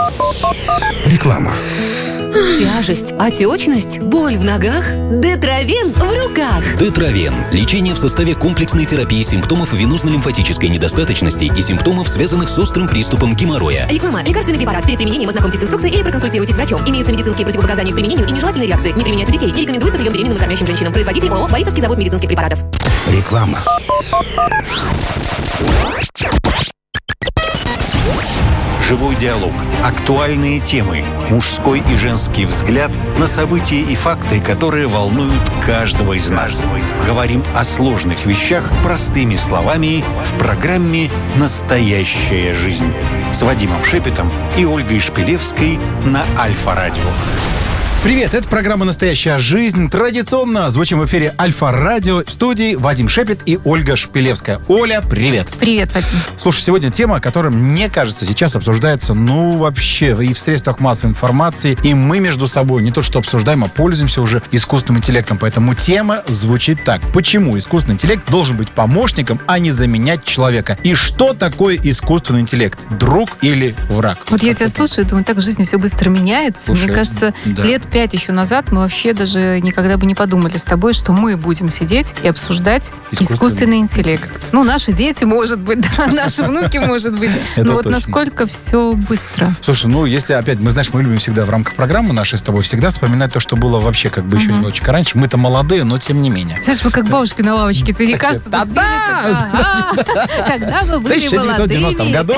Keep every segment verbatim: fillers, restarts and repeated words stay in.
Реклама. Тяжесть, отечность, боль в ногах? Детравен в руках. Детравен. Лечение в составе комплексной терапии симптомов венозно-лимфатической недостаточности и симптомов, связанных с острым приступом геморроя. Реклама. Лекарственный препарат. Перед применением ознакомьтесь с инструкцией или проконсультируйтесь с врачом. Имеются медицинские противопоказания к применению и нежелательные реакции. Не применять у детей. Не рекомендуется прием беременным и кормящим женщинам. Производитель ООО «Борисовский завод медицинских препаратов». Реклама. Живой диалог. Актуальные темы. Мужской и женский взгляд на события и факты, которые волнуют каждого из нас. Говорим о сложных вещах простыми словами в программе «Настоящая жизнь» с Вадимом Шепетом и Ольгой Шпилевской на Альфа-радио. Привет, это программа «Настоящая жизнь». Традиционно звучим в эфире Альфа-радио. В студии Вадим Шепет и Ольга Шпилевская. Оля, привет. Привет, Вадим. Слушай, сегодня тема, которая, мне кажется, сейчас обсуждается, ну, вообще, и в средствах массовой информации, и мы между собой не то что обсуждаем, а пользуемся уже искусственным интеллектом. Поэтому тема звучит так. Почему искусственный интеллект должен быть помощником, а не заменять человека? И что такое искусственный интеллект? Друг или враг? Вот я тебя слушаю, думаю, так в жизни все быстро меняется. Слушай, мне кажется, да. лет пять еще назад мы вообще даже никогда бы не подумали с тобой, что мы будем сидеть и обсуждать искусственный, искусственный интеллект. интеллект. Ну, наши дети, может быть, да, наши внуки, может быть. Но вот насколько все быстро. Слушай, ну, если опять, мы, знаешь, мы любим всегда в рамках программы нашей с тобой всегда вспоминать то, что было вообще как бы еще немножечко раньше. Мы-то молодые, но тем не менее. Знаешь, вы как бабушки на лавочке, тебе кажется, да-да! Когда вы были молодыми. В тысяча девятьсот девяностом году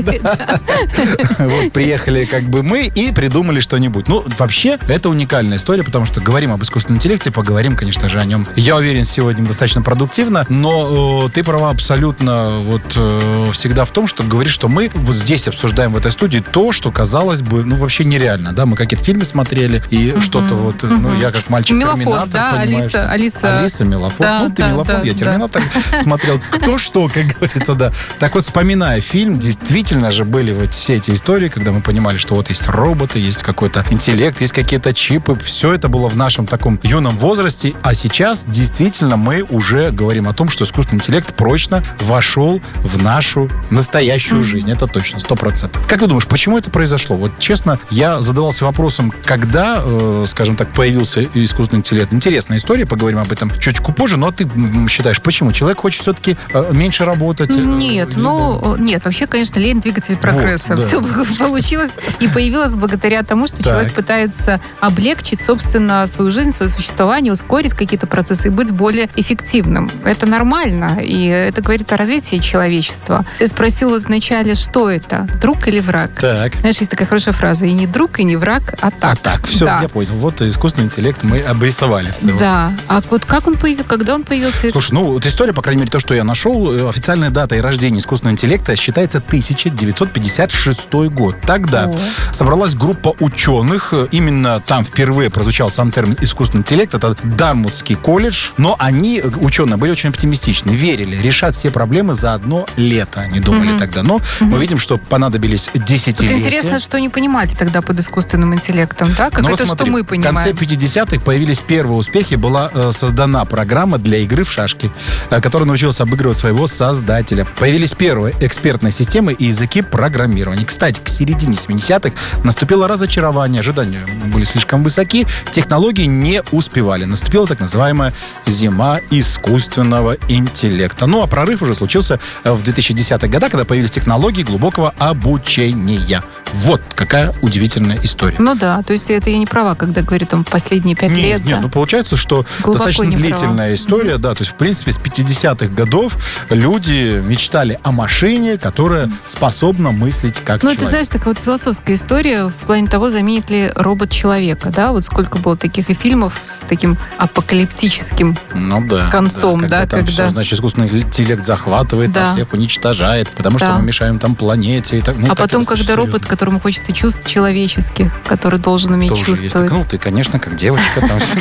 вот приехали как бы мы и придумали что-нибудь. Ну, вообще, это уникальная история, потому что говорим об искусственном интеллекте, поговорим, конечно же, о нем. Я уверен, сегодня достаточно продуктивно, но э, ты права абсолютно вот э, всегда в том, что говоришь, что мы вот здесь обсуждаем в этой студии то, что, казалось бы, ну, вообще нереально, да, мы какие-то фильмы смотрели, и uh-huh, что-то вот, uh-huh. ну, я как мальчик Мелофон, Терминатор, да, понимаешь, Алиса, Алиса. Алиса, Мелофон, да, ну, ты да, Мелофон, да, я Терминатор да. смотрел, кто что, как говорится, да. Так вот, вспоминая фильм, действительно же были вот все эти истории, когда мы понимали, что вот есть роботы, есть какой-то интеллект, есть какие-то чипы, все это было в нашем таком юном возрасте, а сейчас действительно мы уже говорим о том, что искусственный интеллект прочно вошел в нашу настоящую mm-hmm. жизнь. Это точно, сто процентов. Как ты думаешь, почему это произошло? Вот честно, я задавался вопросом, когда, э, скажем так, появился искусственный интеллект. Интересная история, поговорим об этом чуточку позже, но ты считаешь, почему? Человек хочет все-таки э, меньше работать? Э, нет, либо... ну, нет, вообще, конечно, лень двигатель прогресса. Вот, да. Все получилось и появилось благодаря тому, что так. человек пытается облегчить, собственно, свою жизнь, свое существование, ускорить какие-то процессы и быть более эффективным. Это нормально, и это говорит о развитии человечества. Ты спросил вначале, что это? Друг или враг? Так. Знаешь, есть такая хорошая фраза. И не друг, и не враг, а так. А так, все, да. я понял. Вот искусственный интеллект мы обрисовали в целом. Да. А вот как он появился, когда он появился? Слушай, ну, вот история, по крайней мере, то, что я нашел, официальная дата и рождения искусственного интеллекта считается тысяча девятьсот пятьдесят шестой год. Тогда О. собралась группа ученых, именно там впервые прозвучал сам термин искусственный интеллект, это Дармутский колледж, но они, ученые, были очень оптимистичны, верили, решат все проблемы за одно лето, они думали mm-hmm. тогда, но mm-hmm. мы видим, что понадобились десятилетия. Вот интересно, что они понимали тогда под искусственным интеллектом, да? Как но это, смотри, что мы понимаем? В конце пятидесятых появились первые успехи, была э, создана программа для игры в шашки, э, которая научилась обыгрывать своего создателя. Появились первые экспертные системы и языки программирования. Кстати, к середине семидесятых наступило разочарование, ожидания были слишком высоки, технологии не успевали. Наступила так называемая зима искусственного интеллекта. Ну, а прорыв уже случился в две тысячи десятых годах, когда появились технологии глубокого обучения. Вот какая удивительная история. Ну да, то есть это я не права, когда говорю там последние пять нет, лет. Нет, да? ну получается, что глубоко достаточно длительная права. история, mm-hmm. да, то есть в принципе с пятидесятых годов люди мечтали о машине, которая способна мыслить как ну, человек. Ну, ты знаешь, такая вот философская история в плане того, заменит ли робот человека, да, вот сколько было таких и фильмов с таким апокалиптическим ну, да, концом, да, когда, да, там когда... Все, значит, искусственный интеллект захватывает, да. а всех уничтожает, потому да. что мы мешаем там планете. И так, ну, а потом, когда серьезно. Робот, которому хочется чувств человеческих, который должен уметь тоже чувствовать. Есть. Ну, ты, конечно, как девочка.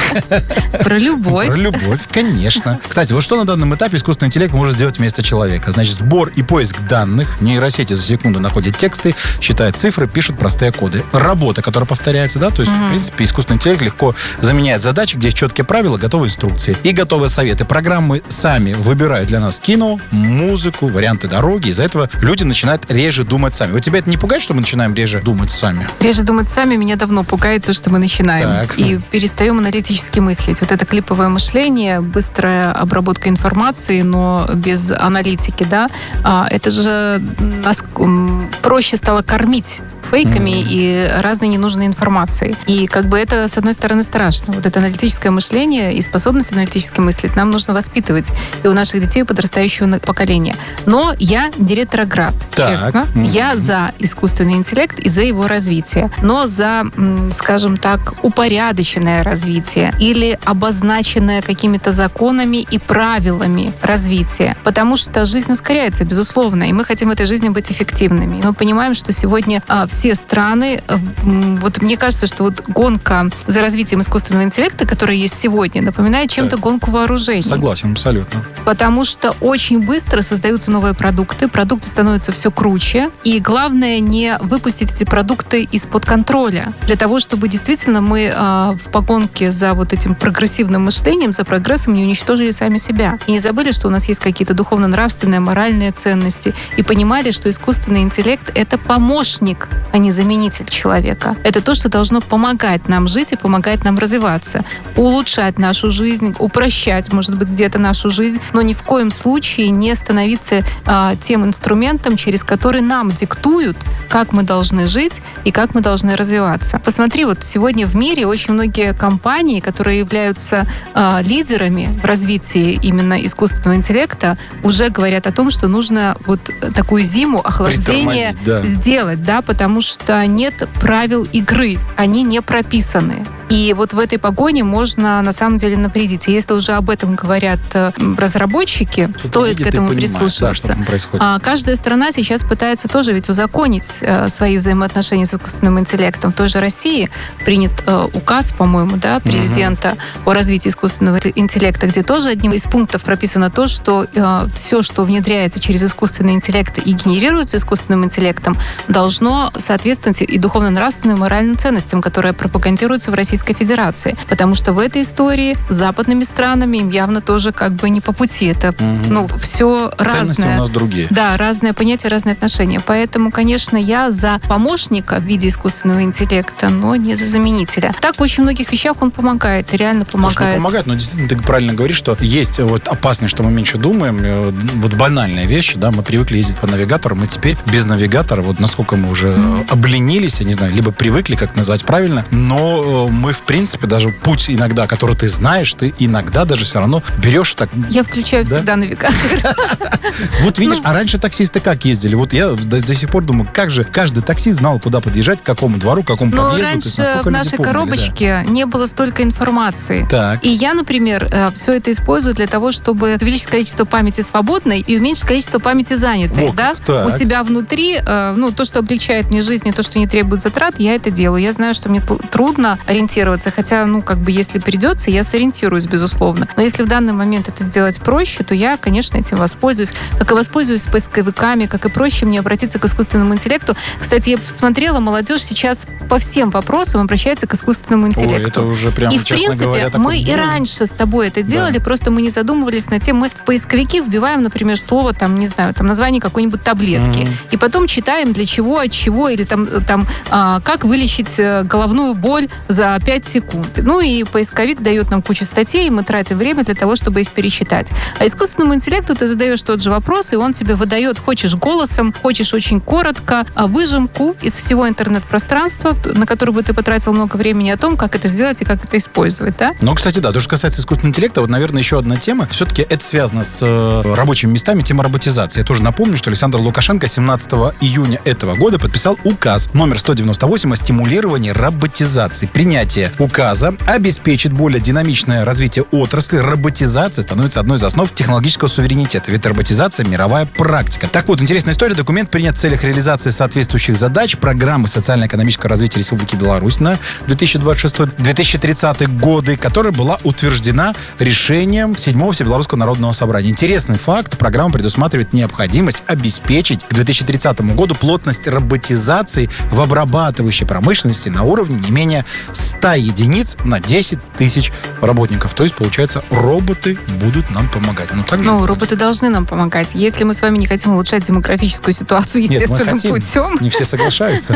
Про любовь. Про любовь, конечно. Кстати, вот что на данном этапе искусственный интеллект может сделать вместо человека? Значит, сбор и поиск данных. Нейросети за секунду находят тексты, считает цифры, пишет простые коды. Работа, которая повторяется, да, то есть, в принципе, принципе, искусственный интеллект легко заменяет задачи, где есть четкие правила, готовые инструкции и готовые советы. Программы сами выбирают для нас кино, музыку, варианты дороги. Из-за этого люди начинают реже думать сами. Вот тебя это не пугает, что мы начинаем реже думать сами? Реже думать сами меня давно пугает то, что мы начинаем. Так. И перестаем аналитически мыслить. Вот это клиповое мышление, быстрая обработка информации, но без аналитики, да, это же нас проще стало кормить фейками mm-hmm. и разной ненужной информацией. И как бы это, с одной стороны, страшно. Вот это аналитическое мышление и способность аналитически мыслить нам нужно воспитывать и у наших детей подрастающего поколения. Но я не ретроград, так. честно. Mm-hmm. Я за искусственный интеллект и за его развитие. Но за, скажем так, упорядоченное развитие или обозначенное какими-то законами и правилами развития. Потому что жизнь ускоряется, безусловно, и мы хотим в этой жизни быть эффективными. И мы понимаем, что сегодня а, все страны, вот мне кажется, что вот гонка за развитием искусственного интеллекта, которая есть сегодня, напоминает чем-то так. гонку вооружений. Согласен, абсолютно. Потому что очень быстро создаются новые продукты, продукты становятся все круче, и главное не выпустить эти продукты из-под контроля, для того, чтобы действительно мы э, в погонке за вот этим прогрессивным мышлением, за прогрессом не уничтожили сами себя. И не забыли, что у нас есть какие-то духовно-нравственные, моральные ценности, и понимали, что искусственный интеллект — это помощник, а не заменитель человека. Это то, что должно помогать нам жить и помогать нам развиваться, улучшать нашу жизнь, упрощать, может быть, где-то нашу жизнь, но ни в коем случае не становиться а, тем инструментом, через который нам диктуют, как мы должны жить и как мы должны развиваться. Посмотри, вот сегодня в мире очень многие компании, которые являются а, лидерами в развитии именно искусственного интеллекта, уже говорят о том, что нужно вот такую зиму охлаждения да. сделать, да, потому что нет правил игры, они не прописаны. И вот в этой погоне можно на самом деле навредить. И если уже об этом говорят разработчики, кто стоит к этому прислушиваться. Да, а каждая страна сейчас пытается тоже ведь узаконить э, свои взаимоотношения с искусственным интеллектом. В той же России принят э, указ, по-моему, да, президента угу. о развитии искусственного интеллекта, где тоже одним из пунктов прописано то, что э, все, что внедряется через искусственный интеллект и генерируется искусственным интеллектом, должно соответствовать и духовно-нравственным, и моральным ценностям, которые пропагандируются в Российской Федерации. Потому что в этой истории с западными странами им явно тоже как бы не по пути. Это, угу. ну, все ценности разное. у нас другие. Да, разные понятия, разные отношения. Поэтому, конечно, я за помощника в виде искусственного интеллекта, но не за заменителя. Так, в очень многих вещах он помогает, реально помогает. Слушай, ну, помогает, но действительно ты правильно говоришь, что есть вот опасность, что мы меньше думаем. Вот банальные вещи, да, мы привыкли ездить по навигатору, мы теперь без навигатора, вот насколько мы уже mm. обленились, я не знаю, либо привыкли, как назвать правильно, но мы, в принципе, даже путь иногда, который ты знаешь, ты иногда даже все равно берешь так... Я включаю да? всегда навигатор. Вот видишь, а раньше таксисты как ездили? Вот я до сих пор думаю, как же каждый таксист знал, куда подъезжать, к какому двору, к какому подъезду. Но раньше в нашей коробочке не было столько информации. Так. И я, например, все это использую для того, чтобы увеличить количество памяти свободной и уменьшить количество памяти занятой. О, да? У себя внутри, ну, то, что облегчает мне жизнь, и то, что не требует затрат, я это делаю. Я знаю, что мне трудно ориентироваться, хотя, ну, как бы, если придется, я сориентируюсь, безусловно. Но если в данный момент это сделать проще, то я, конечно, этим воспользуюсь. Как и воспользуюсь поисковиками, как и проще мне обратиться к искусственному интеллекту. Кстати, я посмотрела, молодежь сейчас по всем вопросам обращается к искусственному интеллекту. Ой, это уже прямо, и, в принципе, говоря, мы и раньше с тобой это делали, да. просто мы не задумывались над тем. Мы в поисковики вбиваем, например, слово, там, не знаю, там, название какой-нибудь таблетки. Mm-hmm. И потом читаем, для чего, от чего, или там, там а, как вылечить головную боль за пять секунд. Ну и поисковик дает нам кучу статей, и мы тратим время для того, чтобы их пересчитать. А искусственному интеллекту ты задаешь тот же вопрос, и он тебе выдает, хочешь голосом, хочешь очень коротко, выжимку из всего интернет-пространства, на который бы ты потратил много времени, о том, как это сделать и как это использовать, да? Ну, кстати, да, то, что касается искусственного интеллекта, вот, наверное, еще одна тема, все-таки это связано с э, рабочими местами, тема роботизации. Я тоже напомню, что Александр Лукашенко семнадцатого июня этого года подписал указ номер сто девяносто восемь о стимулировании роботизации. Принятие указа обеспечит более динамичное развитие отрасли. Роботизация становится одной из основ технологического суверенитета, ведь роботизация — мировая практика. Так вот, интересная история. Документ принят в целях реализации соответствующих задач программы социально-экономического развития Республики Беларусь на две тысячи двадцать шестой — две тысячи тридцатый годы, которая была утверждена решением седьмого Всебелорусского народного собрания. Интересный факт. Программа предусматривает необходимость обеспечить к две тысячи тридцатому году плотность роботизации в обрабатывающей промышленности на уровне не менее ста ста единиц на десять тысяч работников. То есть, получается, роботы будут нам помогать. Ну, так же ну будет. роботы должны нам помогать. Если мы с вами не хотим улучшать демографическую ситуацию естественным Нет, мы хотим. путем... Не все соглашаются.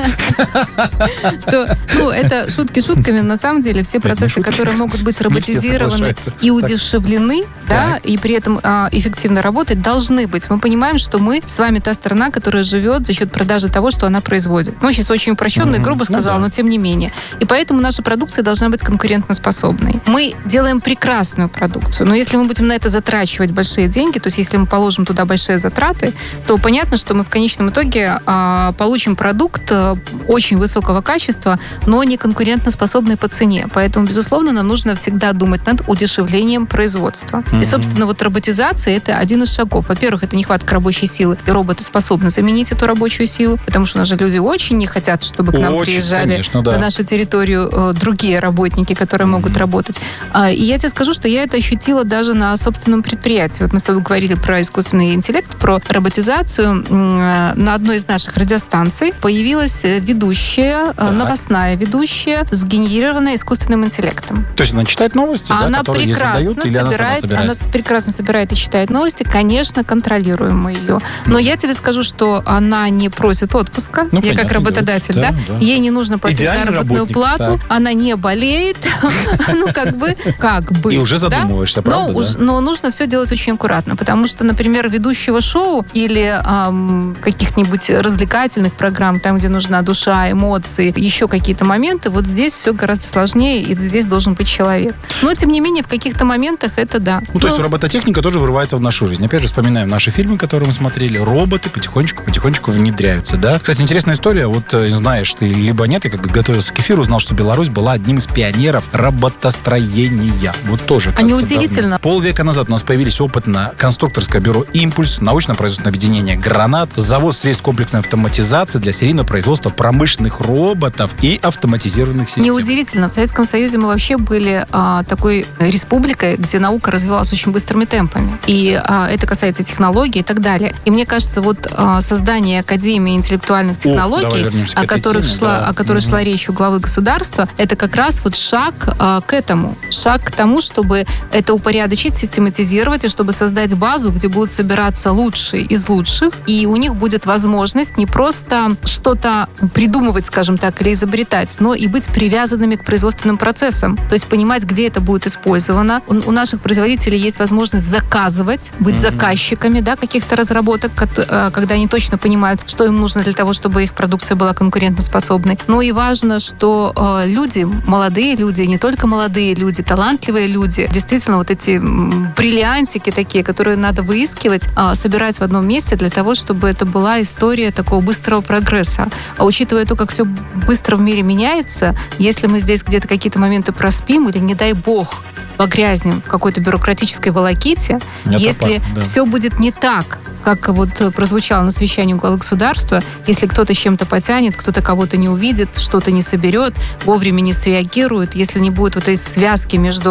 то, ну, это шутки шутками. На самом деле, все процессы, которые могут быть роботизированы и удешевлены, да, и при этом а, эффективно работать, должны быть. Мы понимаем, что мы с вами та страна, которая живет за счет продажи того, что она производит. Ну, сейчас очень упрощенно и грубо сказала, ну, да. но тем не менее. И поэтому наша продукция должна быть конкурентоспособной. Мы делаем прекрасную продукцию, но если мы будем на это затрачивать большие деньги, то есть если мы положим туда большие затраты, то понятно, что мы в конечном итоге а, получим продукт а, очень высокого качества, но не конкурентоспособный по цене. Поэтому, безусловно, нам нужно всегда думать над удешевлением производства. Mm-hmm. И, собственно, вот роботизация — это один из шагов. Во-первых, это нехватка рабочей силы, и роботы способны заменить эту рабочую силу, потому что у нас же люди очень не хотят, чтобы к нам очень, приезжали конечно, да. на нашу территорию э, другие работники, которые mm-hmm. могут работать. А, и я тебе скажу, что я это ощутила даже на собственном предприятии. Вот мы с тобой говорили про искусственный интеллект, про роботизацию. На одной из наших радиостанций появилась ведущая, так. новостная ведущая, сгенерированная искусственным интеллектом. То есть она читает новости, а да, она которые ей прекрасно задают, или собирает, она сама собирает? Она прекрасно собирает и читает новости. Конечно, контролируем мы ее. Но я тебе скажу, что она не просит отпуска. Ну, я понятно, как работодатель, да, да? да? Ей не нужно платить идеальный заработную работник, плату. Так. Она не болеет. Ну, как бы, как бы. И уже задумываешься, правда, да? Но нужно все делать очень аккуратно, потому что, например, ведущего шоу или каких-нибудь развлекательных программ, там, где нужна душа, эмоции, еще какие-то моменты, вот здесь все гораздо сложнее, и здесь должен быть человек. Но, тем не менее, в каких-то моментах это да. Ну, то есть робототехника тоже вырывается в нашу жизнь. Опять же, вспоминаем наши фильмы, которые мы смотрели. Роботы потихонечку-потихонечку внедряются, да? Кстати, интересная история. Вот знаешь ты либо нет, я когда готовился к эфиру, узнал, что Беларусь была одним из пионеров роботостроения. Вот тоже, кажется, а неудивительно. Давно. Полвека назад у нас появились опытно-конструкторское бюро «Импульс», научно-производственное объединение «Гранат», завод средств комплексной автоматизации для серийного производства промышленных роботов и автоматизированных систем. Неудивительно. В Советском Союзе мы вообще были а, такой республикой, где наука развивалась очень быстрыми темпами. И а, это касается технологий и так далее. И мне кажется, вот а, создание Академии интеллектуальных технологий, о, о которых, теме, шла, да. о которой угу. шла речь у главы государства, это как раз вот шаг а, к этому. Шаг к тому, чтобы это упорядочить, систематизировать, и чтобы создать базу, где будут собираться лучшие из лучших, и у них будет возможность не просто что-то придумывать, скажем так, или изобретать, но и быть привязанными к производственным процессам. То есть понимать, где это будет использовано. У, у наших производителей есть возможность заказывать, быть mm-hmm. заказчиками, да, каких-то разработок, когда они точно понимают, что им нужно для того, чтобы их продукция была конкурентоспособной. Ну и важно, что э, люди, молодые люди, не только молодые люди, талантливые люди, действительно вот эти бриллиантики такие, которые надо выискивать, э, собирать в одном месте для того, чтобы это была история такого быстрого прогресса. А учитывая то, как все быстро в мире меняется, если мы здесь где-то какие-то моменты проспим или, не дай бог, погрязнем в какой-то бюрократической волоките, это если опасно, да. все будет не так, как вот прозвучало на совещании у главы государства, если кто-то с чем-то потянет, кто-то кого-то не увидит, что-то не соберет, вовремя не среагирует, если не будет вот этой связки между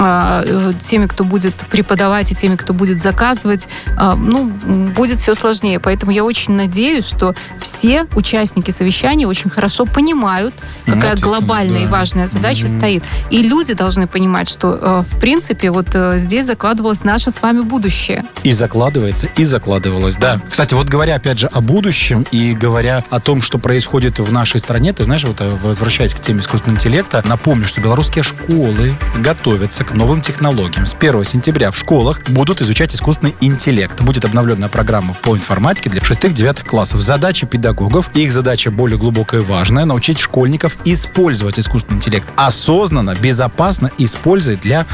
э, теми, кто будет преподавать, и теми, кто будет заказывать, э, ну, будет все сложнее. Поэтому я очень надеюсь, что все участники совещания очень хорошо понимают, какая глобальная да. и важная задача mm-hmm. стоит. И люди должны понимать, что э, в принципе вот э, здесь закладывалось наше с вами будущее. И закладывается, и закладывалось, да. Кстати, вот говоря опять же о будущем и говоря о том, что происходит в нашей стране, ты знаешь, вот возвращаясь к теме искусственного интеллекта, напомню, что белорусские школы готовятся к новым технологиям. С первого сентября в школах будут изучать искусственный интеллект. Будет обновленная программа по информатике для шестых-девятых классов. Задача педагогов, их задача более глубокая и важная, научить школьников использовать искусственный интеллект осознанно, безопасно, используя для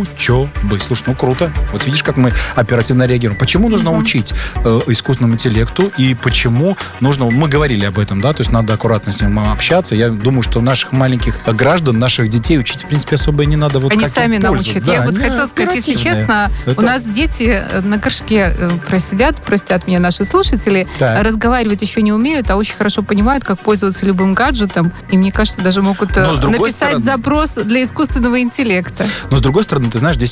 учебы. Слушай, ну круто. Вот видишь, как мы оперативно реагируем. Почему нужно mm-hmm. учить э, искусственному интеллекту и почему нужно... Мы говорили об этом, да, то есть надо аккуратно с ним общаться. Я думаю, что наших маленьких граждан, наших детей учить, в принципе, особо и не надо. Вот они сами научат. Да, я вот хотела сказать, если честно, это... у нас дети на горшке просидят, простят меня наши слушатели, так. разговаривать еще не умеют, а очень хорошо понимают, как пользоваться любым гаджетом. И мне кажется, даже могут написать стороны... запрос для искусственного интеллекта. Но с другой стороны, ты знаешь, здесь есть очень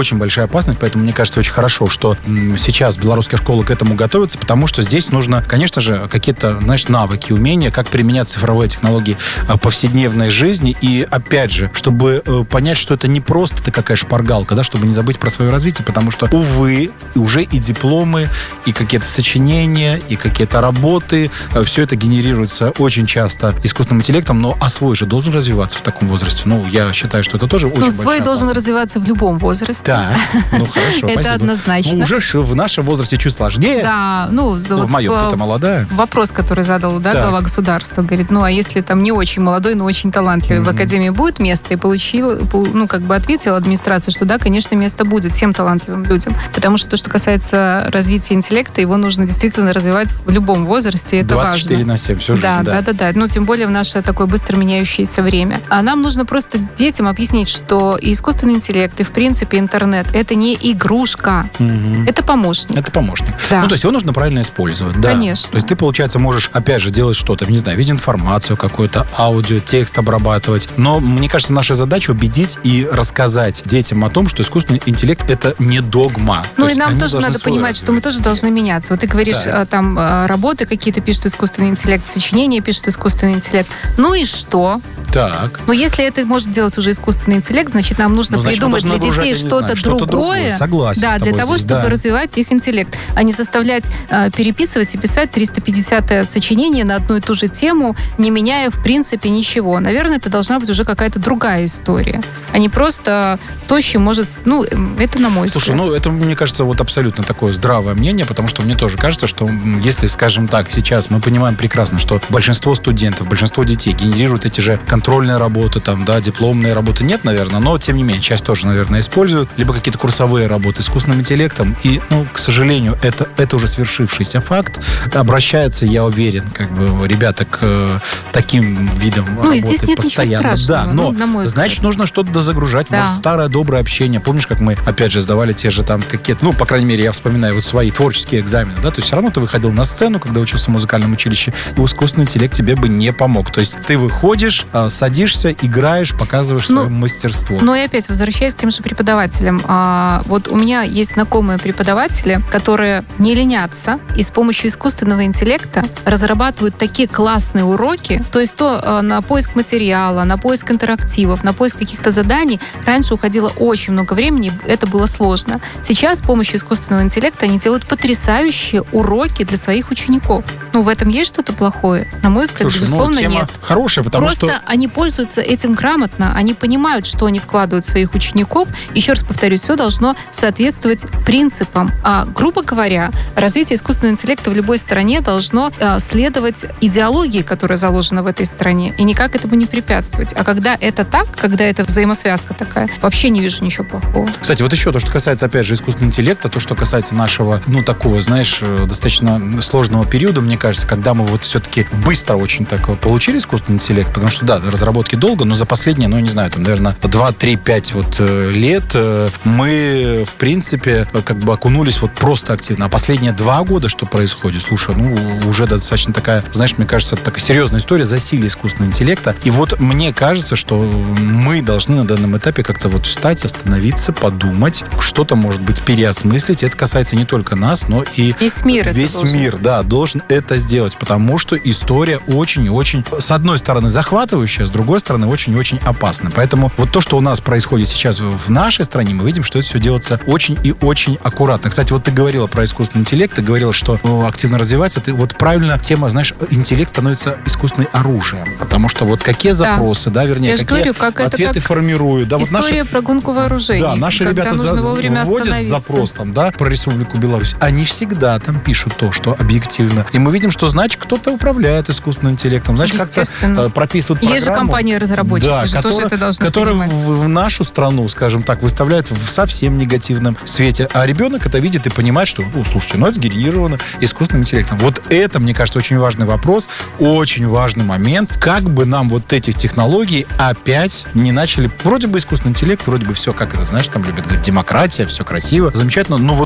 очень большая опасность, поэтому мне кажется очень хорошо, что сейчас белорусская школа к этому готовится, потому что здесь нужно, конечно же, какие-то, знаешь, навыки, умения, как применять цифровые технологии в повседневной жизни. И, опять же, чтобы понять, что это не просто ты какая шпаргалка, да, чтобы не забыть про свое развитие, потому что, увы, уже и дипломы, и какие-то сочинения, и какие-то работы, все это генерируется очень часто искусственным интеллектом, но а свой же должен развиваться в таком возрасте. Ну, я считаю, что это тоже очень большая свой опасность. должен развиваться в любом возрасте. Да, ну хорошо, это спасибо. однозначно. Ну, уже в нашем возрасте чуть сложнее. Да, ну, вот в моем, ты-то молодая. Вопрос, который задал, да, так. глава государства, говорит, ну, а если там не очень молодой, но очень талантливый, mm-hmm. в академии будет место? И получил, ну, как бы ответила администрация, что да, конечно, место будет всем талантливым людям. Потому что то, что касается развития интеллекта, его нужно действительно развивать в любом возрасте, это двадцать четыре важно. на семь, всю жизнь, да, да. Да, да, да. Ну, тем более в наше такое быстро меняющееся время. А нам нужно просто детям объяснить, что и искусственный интеллект, и, в принципе, интернет — это не игрушка, mm-hmm. это помощник. Это помощник. Да. Ну, то есть его нужно правильно использовать. Да. Конечно. То есть ты, получается, можешь, опять же, делать что-то, не знаю, видеоинформацию какую-то, аудио, текст обрабатывать. Но, мне кажется, наша задача убедить и рассказать детям о том, что искусственный интеллект — это не догма. Ну, то и нам тоже надо свой понимать, развивать. что мы тоже должны меняться. Вот ты говоришь, да. там, работы какие-то пишет искусственный интеллект, сочинения пишет искусственный интеллект. Ну и что? Так. Но если это может делать уже искусственный интеллект, значит, нам нужно ну, значит, придумать для детей знаю, что-то, что-то другое. другое. Согласен да, для того, здесь, чтобы да. развивать их интеллект, а не заставлять э, переписывать и писать триста пятидесятое сочинение на одну и ту же тему, не меняя, в принципе, ничего. Наверное, это должна быть уже какая-то другая история, а не просто то, чем может... Ну, это на мой Слушай, взгляд. ну, это, мне кажется, вот абсолютно такое здравое мнение, потому что мне тоже кажется, что если, скажем так, сейчас мы понимаем прекрасно, что большинство студентов, большинство детей генерируют эти же контрольные работы, там, да, дипломные работы нет, наверное, но, тем не менее, часть тоже, наверное, используют, либо какие-то курсовые работы с искусственным интеллектом, и, ну, к сожалению, это, это уже свершившийся факт. Обращаются, я уверен, как бы, ребята к э, таким видам ну, работы здесь нет постоянно. Ничего страшного, да, но, ну, на мой значит, взгляд. нужно что-то дозагружать. Да. Может, старое доброе общение. Помнишь, как мы, опять же, сдавали те же там какие-то, ну, по крайней мере, я вспоминаю вот свои творческие экзамены, да, то есть все равно ты выходил на сцену, когда учился в музыкальном училище, и искусственный интеллект тебе бы не помог. То есть ты выходишь, садишься, играешь, показываешь ну, свое мастерство. Но и опять возвращаясь к тем же преподавателям. А, вот у меня есть знакомые преподаватели, которые не ленятся и с помощью искусственного интеллекта разрабатывают такие классные уроки, то есть то а, на поиск материала, на поиск интерактивов, на поиск каких-то заданий раньше уходило очень много времени, это было сложно. Сейчас с помощью искусственного интеллекта они делают потрясающие уроки для своих учеников. Ну, в этом есть что-то плохое? На мой взгляд, Слушай, безусловно, ну, тема нет. хорошая, потому Просто что... они пользуются этим грамотно, они понимают, что они вкладывают в своих учеников. Еще раз повторюсь, все должно соответствовать принципам. А, грубо говоря, развитие искусственного интеллекта в любой стране должно а, следовать идеологии, которая заложена в этой стране, и никак этому не препятствовать. А когда это так, когда это взаимосвязка такая, вообще не вижу ничего плохого. Кстати, вот еще то, что касается, опять же, искусственного интеллекта, то, что касается нашего, ну, такого, знаешь, достаточно сложного периода, мне кажется, когда мы вот все-таки быстро очень так получили искусственный интеллект, потому что, да, разработки долго, но за последние, ну, не знаю, там, наверное, два, три, пять вот лет мы, в принципе, как бы окунулись вот просто активно. А последние два года, что происходит, слушай, ну, уже достаточно такая, знаешь, мне кажется, это такая серьезная история засилия искусственного интеллекта. И вот мне кажется, что мы должны на данном этапе как-то вот встать, остановиться, подумать, что-то, может быть, переосмыслить. Это касается не только нас, но и весь мир. Весь это мир, да, должен это сделать, потому что история очень и очень, с одной стороны, захватывающая, с другой стороны, очень и очень опасна. Поэтому вот то, что у нас происходит сейчас в нашей стране, мы видим, что это все делается очень и очень аккуратно. Кстати, вот ты говорила про искусственный интеллект, ты говорила, что активно развивается. Ты вот правильно, тема, знаешь, интеллект становится искусственным оружием, потому что вот какие запросы, да, да вернее, Я какие говорю, как ответы как формируют. Да, история вот наши, про гонку вооружений. Да, наши ребята за, вводят запрос там, да, про Республику Беларусь. Они всегда там пишут то, что объективно. И мы видим, что, значит, кто-то управляет искусственным интеллектом, значит, как-то э, прописывают программу. Есть же компании-разработчики, да, же которые, тоже это должны которые понимать. В, в нашу страну, скажем так, выставляют в совсем негативном свете. А ребенок это видит и понимает, что, ну, слушайте, ну, это сгенерировано искусственным интеллектом. Вот это, мне кажется, очень важный вопрос, очень важный момент. Как бы нам вот этих технологий опять не начали... Вроде бы искусственный интеллект, вроде бы все, как это, знаешь, там любят говорить, демократия, все красиво, замечательно, но вот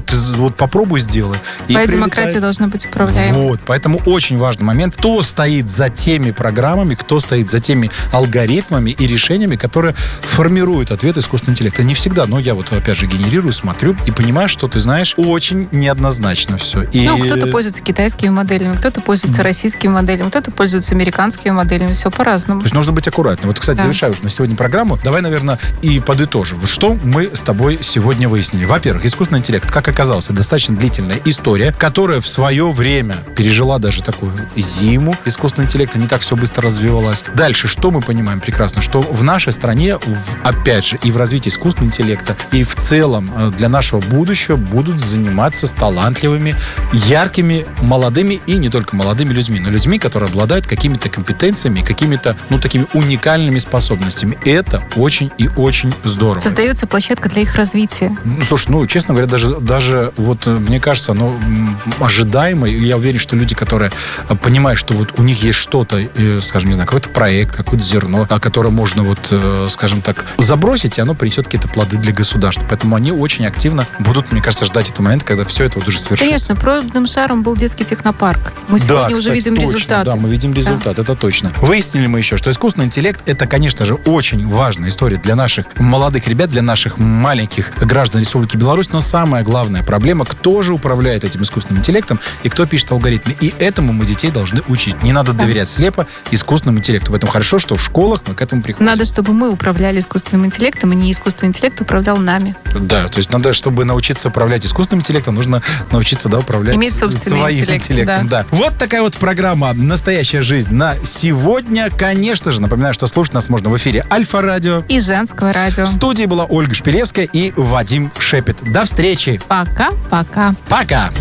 ты вот попробуй сделай. Твоя демократия должна быть управляемой. Вот, поэтому очень важный момент, кто стоит за теми программами, кто стоит за теми алгоритмами и решениями, которые формируют ответ искусственного интеллекта. Не всегда, но я вот опять же генерирую, смотрю и понимаю, что ты знаешь, очень неоднозначно все. И... Ну, кто-то пользуется китайскими моделями, кто-то пользуется российскими моделями, кто-то пользуется американскими моделями, все по-разному. То есть нужно быть аккуратным. Вот, кстати, да. завершаю уже на сегодня программу. Давай, наверное, и подытожим. Вот что мы с тобой сегодня выяснили. Во-первых, искусственный интеллект, как оказалось, достаточно длительная история, которая в свое время пережила даже такую зиму искусственного интеллекта, не так все быстро развивалось. Дальше, что мы понимаем прекрасно? Что в нашей стране, опять же, и в развитии искусственного интеллекта, и в целом для нашего будущего будут заниматься с талантливыми, яркими, молодыми и не только молодыми людьми, но людьми, которые обладают какими-то компетенциями, какими-то, ну, такими уникальными способностями. Это очень и очень здорово. Создается площадка для их развития. Ну, слушай, ну, честно говоря, даже, даже вот, мне кажется, оно ожидаемо. Я уверен, что люди, которые понимают, что вот у них есть что-то, скажем, не знаю, какой-то проект, какое-то зерно, которое можно вот, скажем так, забросить, и оно принесет какие-то плоды для государства. Поэтому они очень активно будут, мне кажется, ждать этого момента, когда все это вот уже свершится. Конечно, пробным шаром был детский технопарк. Мы сегодня да, уже кстати, видим точно, результаты. Да, мы видим результат, да. Это точно. Выяснили мы еще, что искусственный интеллект — это, конечно же, очень важная история для наших молодых ребят, для наших маленьких граждан Республики Беларусь, но самая главная проблема, кто же управляет этим искусственным интеллектом и кто пишет алгоритмы. И этому мы детей должны учить. Не надо да. доверять слепо искусственному интеллекту. Поэтому хорошо, что в школах мы к этому приходим. Надо, чтобы мы управляли искусственным интеллектом, и не искусственный интеллект управлял нами. Да, то есть надо, чтобы научиться управлять искусственным интеллектом, нужно научиться, да, управлять Иметь собственный своим интеллект, интеллектом. Да. Да. Вот такая вот программа «Настоящая жизнь» на сегодня. Конечно же, напоминаю, что слушать нас можно в эфире Альфа-радио и Женского радио. В студии была Ольга Шпилевская и Вадим Шепет. До встречи. Пока-пока. Пока.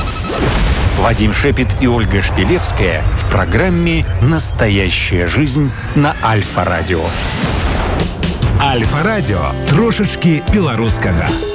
Вадим Шепет и Ольга Шпилевская в программе «Настоящая жизнь» на Альфа-радио. Альфа-радио. Трошечки белорусского.